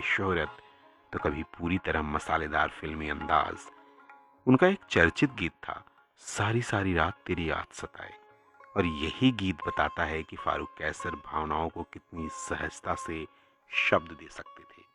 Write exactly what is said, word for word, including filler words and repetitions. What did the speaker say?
शोहरत, तो कभी पूरी तरह मसालेदार फिल्मी अंदाज। उनका एक चर्चित गीत था, सारी सारी रात तेरी याद सताए, और यही गीत बताता है कि फारूक कैसर भावनाओं को कितनी सहजता से शब्द दे सकते थे।